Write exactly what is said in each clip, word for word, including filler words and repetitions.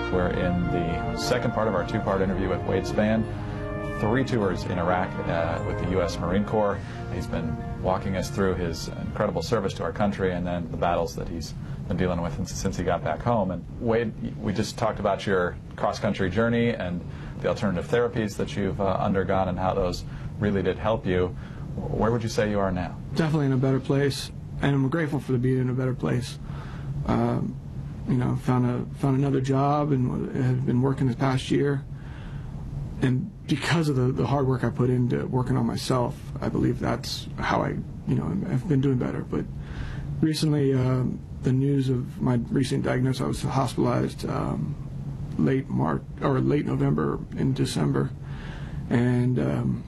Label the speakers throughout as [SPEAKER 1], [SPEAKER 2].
[SPEAKER 1] We're in the second part of our two-part interview with Wade Spann. Three tours in Iraq uh, with the U S Marine Corps. He's been walking us through his incredible service to our country and then the battles that he's been dealing with since he got back home. And Wade, we just talked about your cross-country journey and the alternative therapies that you've uh, undergone and how those really did help you. Where would you say you are now?
[SPEAKER 2] Definitely in a better place, and I'm grateful for to be in a better place. Um, you know, found a found another job and have been working this past year. And because of the, the hard work I put into working on myself, I believe that's how I, you know, I've been doing better. But recently, um, the news of my recent diagnosis, I was hospitalized um, late March or late November in December, and um,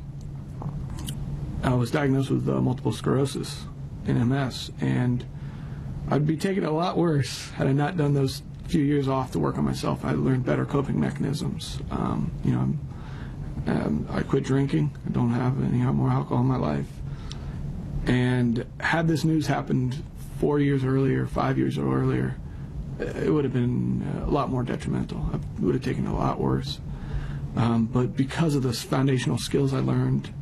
[SPEAKER 2] I was diagnosed with uh, multiple sclerosis and M S, and I'd be taking it a lot worse had I not done those few years off to work on myself. I learned better coping mechanisms. Um, you know. Um, I quit drinking. I don't have any more alcohol in my life. And had this news happened four years earlier, five years earlier, it would have been a lot more detrimental. It would have taken a lot worse. Um, but because of the foundational skills I learned,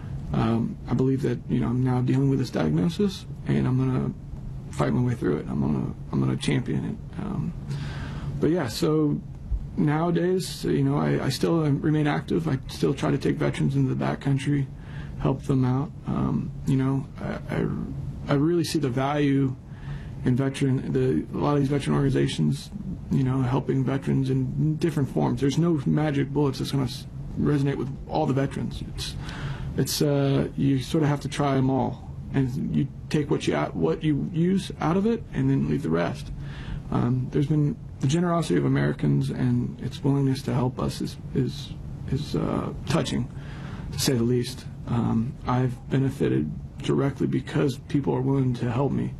[SPEAKER 2] um, I believe that you know I'm now dealing with this diagnosis, and I'm gonna fight my way through it. I'm gonna I'm gonna champion it. Um, but yeah, so. Nowadays, you know, I, I still remain active. I still try to take veterans into the backcountry, help them out. Um, you know, I, I, I really see the value in veteran, the, a lot of these veteran organizations, you know, helping veterans in different forms. There's no magic bullets that's going to resonate with all the veterans. It's, it's uh, you sort of have to try them all, and you take what you what you use out of it, and then leave the rest. Um, there's been the generosity of Americans and its willingness to help us is is is uh, touching, to say the least. Um, I've benefited directly because people are willing to help me,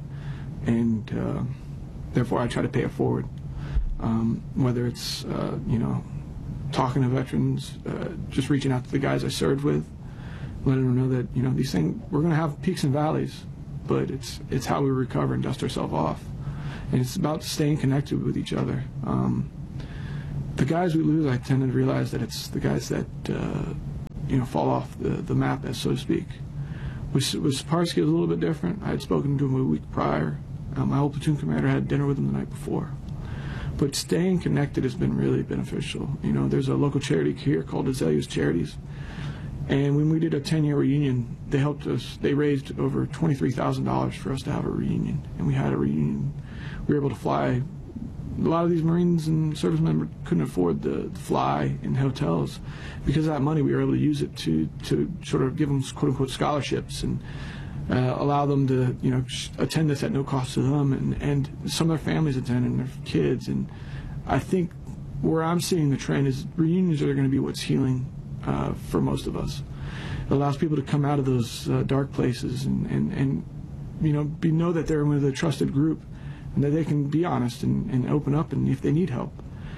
[SPEAKER 2] and uh, therefore I try to pay it forward. Um, whether it's uh, you know talking to veterans, uh, just reaching out to the guys I served with, letting them know that you know these things we're going to have peaks and valleys, but it's it's how we recover and dust ourselves off. And it's about staying connected with each other. Um, the guys we lose, I tend to realize that it's the guys that uh, you know fall off the, the map, as so to speak. With, with Saparsky, it was a little bit different. I had spoken to him a week prior. Uh, my old platoon commander had dinner with him the night before. But staying connected has been really beneficial. You know, there's a local charity here called Azalea's Charities. And when we did a ten-year reunion, they helped us. They raised over twenty-three thousand dollars for us to have a reunion. And we had a reunion. We were able to fly. A lot of these Marines and service members couldn't afford to fly in hotels. Because of that money, we were able to use it to, to sort of give them quote-unquote scholarships and uh, allow them to, you know, attend this at no cost to them. And, and some of their families attend and their kids. And I think where I'm seeing the trend is reunions are going to be what's healing uh, for most of us. It allows people to come out of those uh, dark places and, and, and you know, be, know that they're with a trusted group, and that they can be honest and, and open up and if they need help.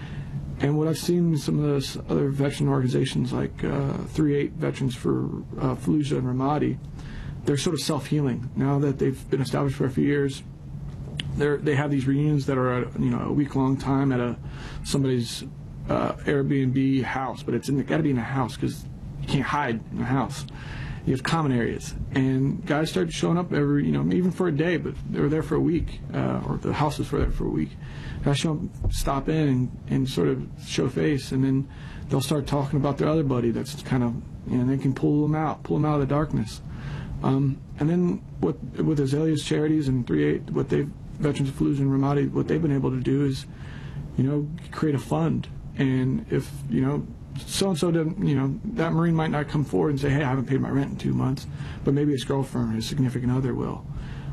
[SPEAKER 2] And what I've seen in some of those other veteran organizations like uh, three eight Veterans for uh, Fallujah and Ramadi, they're sort of self-healing. Now that they've been established for a few years, they're, they have these reunions that are at, you know, a week-long time at a somebody's uh, Airbnb house, but it's in got to be in a house because you can't hide in a house. You have common areas, and guys started showing up every, you know, even for a day, but they were there for a week, uh, or the houses were there for a week. Guys show up, stop in, and, and sort of show face, and then they'll start talking about their other buddy that's kind of, you know, they can pull them out, pull them out of the darkness. Um, and then what, with Azalea's Charities and three eight, what they've, Veterans of Fallujah and Ramadi, what they've been able to do is, you know, create a fund, and if, you know, so-and-so didn't, you know, that Marine might not come forward and say, hey, I haven't paid my rent in two months, but maybe his girlfriend or his significant other will.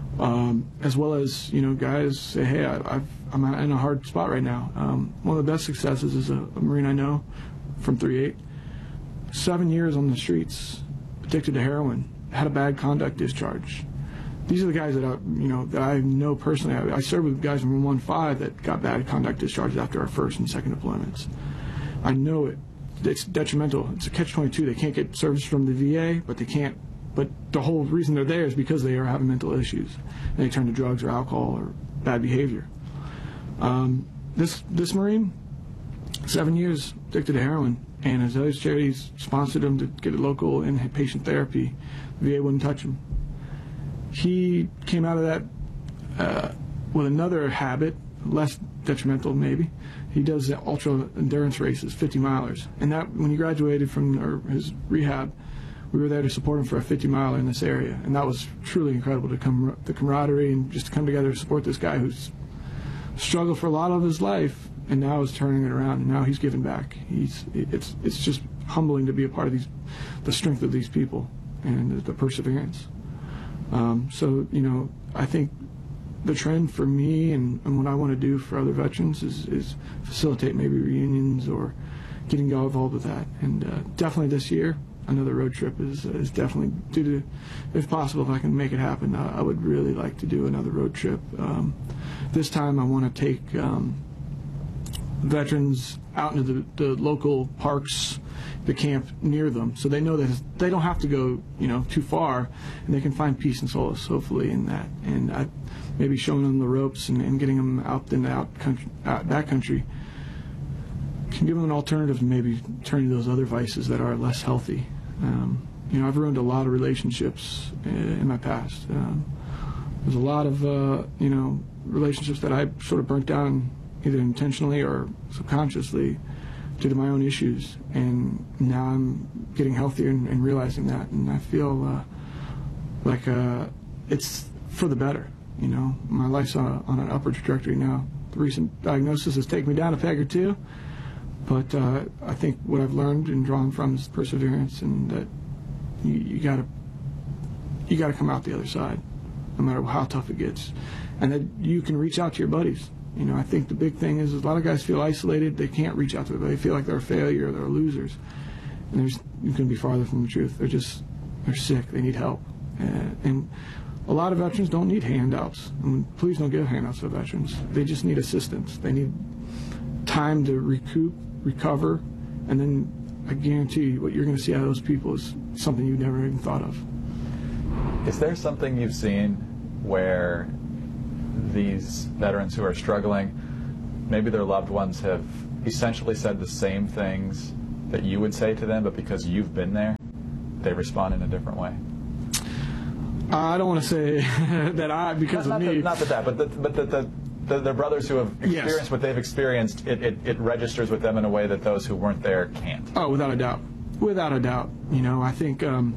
[SPEAKER 2] Um, as well as, you know, guys say, hey, I, I've, I'm in a hard spot right now. Um, one of the best successes is a, a Marine I know from three eight, seven years on the streets, addicted to heroin, had a bad conduct discharge. These are the guys that I, you know, that I know personally. I, I served with guys from one five that got bad conduct discharges after our first and second deployments. I know it. It's detrimental. It's a catch twenty-two. They can't get service from the V A, but they can't. But the whole reason they're there is because they are having mental issues, and they turn to drugs or alcohol or bad behavior. Um, this this Marine, seven years addicted to heroin, and his other charities sponsored him to get a local inpatient therapy. The V A wouldn't touch him. He came out of that uh, with another habit, less detrimental maybe. He does the ultra endurance races, fifty milers, and that when he graduated from or his rehab, we were there to support him for a fifty miler in this area, and that was truly incredible to come the camaraderie and just to come together to support this guy who's struggled for a lot of his life and now is turning it around, and now he's giving back. He's it's it's just humbling to be a part of these the strength of these people and the, the perseverance. Um, so you know, I think the trend for me and, and what I want to do for other veterans is, is facilitate maybe reunions or getting y'all involved with that. And uh, definitely this year, another road trip is is definitely due to, if possible, if I can make it happen, I, I would really like to do another road trip. Um, this time I want to take um, veterans out into the, the local parks, the camp near them, so they know that they don't have to go, you know, too far, and they can find peace and solace, hopefully, in that. And I, maybe showing them the ropes and, and getting them out in the out country, out back country, can give them an alternative to maybe turning to those other vices that are less healthy. Um, you know, I've ruined a lot of relationships uh, in my past. Um, there's a lot of, uh, you know, relationships that I sort of burnt down either intentionally or subconsciously due to my own issues, and now I'm getting healthier and, and realizing that, and I feel uh, like uh, it's for the better. You know, my life's on, a, on an upward trajectory now. The recent diagnosis has taken me down a peg or two, but uh, I think what I've learned and drawn from is perseverance, and that you, you gotta you gotta come out the other side, no matter how tough it gets, and that you can reach out to your buddies. You know, I think the big thing is, is a lot of guys feel isolated. They can't reach out to them. They feel like they're a failure or they're losers. And there's, you couldn't be farther from the truth. They're just, they're sick. They need help. And, and a lot of veterans don't need handouts. I mean, please don't give handouts to veterans. They just need assistance. They need time to recoup, recover, and then I guarantee you what you're going to see out of those people is something you never even thought of.
[SPEAKER 1] Is there something you've seen where these veterans who are struggling, maybe their loved ones have essentially said the same things that you would say to them, but because you've been there, they respond in a different way?
[SPEAKER 2] I don't want to say that I, because
[SPEAKER 1] not,
[SPEAKER 2] of
[SPEAKER 1] not
[SPEAKER 2] me.
[SPEAKER 1] The, not that that, but the, but the, the, the, the brothers who have experienced
[SPEAKER 2] Yes.
[SPEAKER 1] what they've experienced, it, it, it registers with them in a way that those who weren't there can't.
[SPEAKER 2] Oh, without a doubt. Without a doubt. You know, I think, um,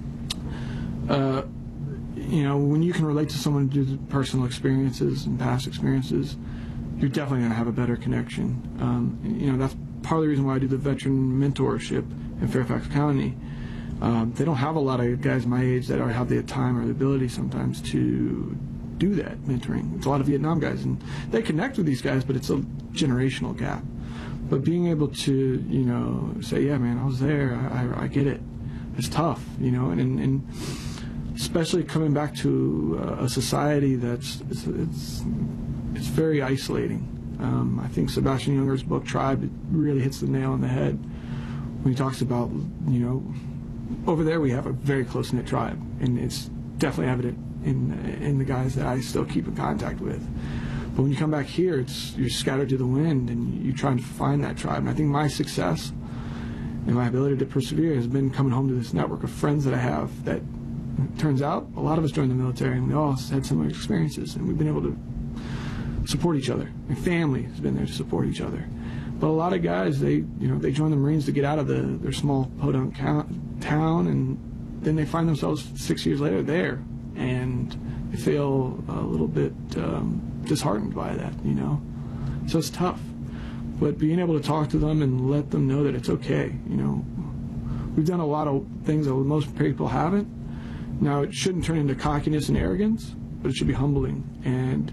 [SPEAKER 2] uh, you know, when you can relate to someone due to personal experiences and past experiences, you're definitely going to have a better connection. Um, you know, that's part of the reason why I do the veteran mentorship in Fairfax County. Um, they don't have a lot of guys my age that are, have the time or the ability sometimes to do that mentoring. It's a lot of Vietnam guys, and they connect with these guys, but it's a generational gap. But being able to, you know, say, yeah, man, I was there, I, I, I get it. It's tough, you know, and, and, and especially coming back to uh, a society that's it's, it's it's very isolating. Um, I think Sebastian Junger's book Tribe really hits the nail on the head when he talks about, you know, over there we have a very close knit tribe, and it's definitely evident in in the guys that I still keep in contact with. But when you come back here, it's you're scattered to the wind, and you're trying to find that tribe. And I think my success and my ability to persevere has been coming home to this network of friends that I have that. It turns out a lot of us joined the military, and we all had similar experiences, and we've been able to support each other. My family has been there to support each other. But a lot of guys, they you know they join the Marines to get out of the, their small podunk town, and then they find themselves six years later there, and they feel a little bit um, disheartened by that, you know. So it's tough. But being able to talk to them and let them know that it's okay, you know. We've done a lot of things that most people haven't. Now, it shouldn't turn into cockiness and arrogance, but it should be humbling. And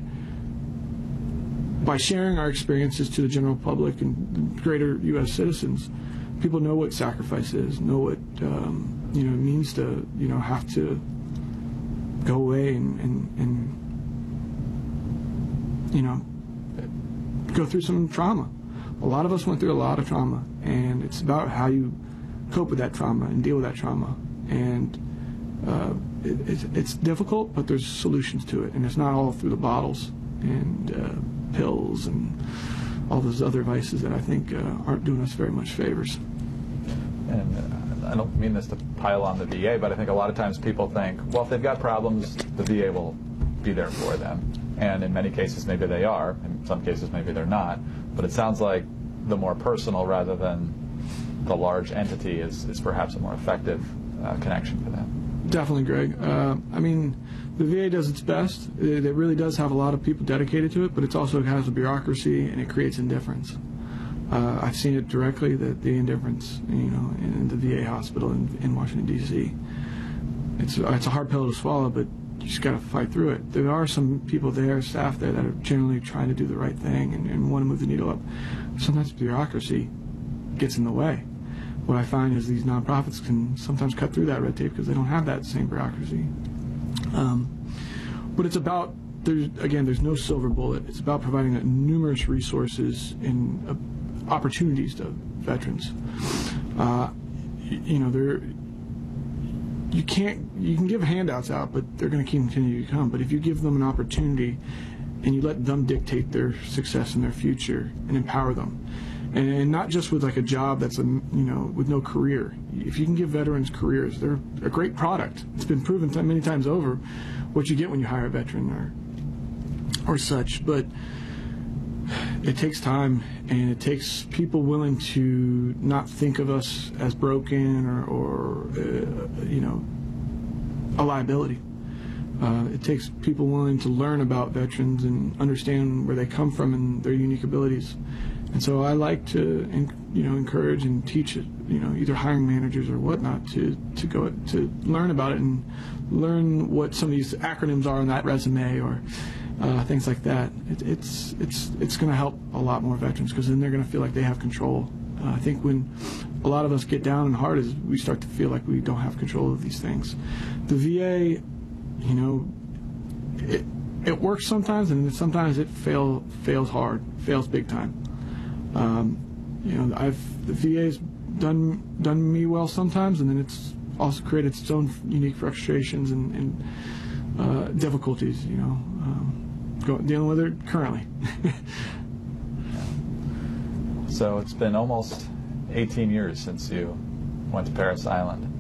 [SPEAKER 2] by sharing our experiences to the general public and greater U S citizens, people know what sacrifice is, know what um, you know it means to you know have to go away and, and, and you know go through some trauma. A lot of us went through a lot of trauma, and it's about how you cope with that trauma and deal with that trauma. And Uh, it, it's, it's difficult, but there's solutions to it, and it's not all through the bottles and uh, pills and all those other vices that I think uh, aren't doing us very much favors.
[SPEAKER 1] And uh, I don't mean this to pile on the V A, but I think a lot of times people think, well, if they've got problems, the V A will be there for them. And in many cases, maybe they are. In some cases, maybe they're not. But it sounds like the more personal rather than the large entity is, is perhaps a more effective uh, connection for them.
[SPEAKER 2] Definitely, Greg. Uh, I mean, the V A does its best. It, it really does have a lot of people dedicated to it, but it also has a bureaucracy, and it creates indifference. Uh, I've seen it directly, that the indifference, you know, in, in the V A hospital in, in Washington, D C It's, it's a hard pill to swallow, but you just got to fight through it. There are some people there, staff there, that are generally trying to do the right thing and, and want to move the needle up. Sometimes bureaucracy gets in the way. What I find is these nonprofits can sometimes cut through that red tape because they don't have that same bureaucracy. Um, but it's about, there's, again, there's no silver bullet. It's about providing numerous resources and uh, opportunities to veterans. Uh, you, you know, there, you can't, you can give handouts out, but they're going to continue to come. But if you give them an opportunity and you let them dictate their success and their future and empower them, and not just with like a job that's a, you know, with no career. If you can give veterans careers, they're a great product. It's been proven many times over what you get when you hire a veteran or or such. But it takes time, and it takes people willing to not think of us as broken or, or uh, you know, a liability. Uh, it takes people willing to learn about veterans and understand where they come from and their unique abilities. And so I like to, you know, encourage and teach it, you know, either hiring managers or whatnot to, to go to learn about it and learn what some of these acronyms are on that resume or uh, things like that. It, it's it's it's going to help a lot more veterans because then they're going to feel like they have control. Uh, I think when a lot of us get down and hard is we start to feel like we don't have control of these things. The V A, you know, it it works sometimes, and sometimes it fail fails hard, fails big time. Um, you know, I've the V A's done done me well sometimes, and then it's also created its own unique frustrations and, and uh, difficulties. You know, um, go, dealing with it currently.
[SPEAKER 1] So it's been almost eighteen years since you went to Parris Island.